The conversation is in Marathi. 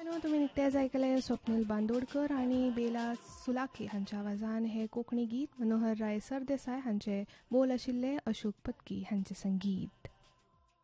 तुम्ही निकतेच ऐकले स्वप्नील बांदोडकर आणि बेला सुलाखे हांच्या आवाजान हे कोकणी गीत. मनोहर राय सरदेसाय हांचे बोल आशिल्ले, अशोक पत्की हांचे संगीत.